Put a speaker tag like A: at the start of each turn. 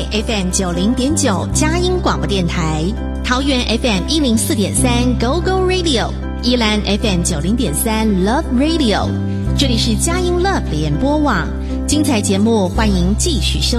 A: FM 90.9佳音广播电台，桃园 FM 104.3 Go Go Radio， 宜兰 FM 90.3 Love Radio， 这里是佳音 Love 联播网，精彩节目欢迎继续收听。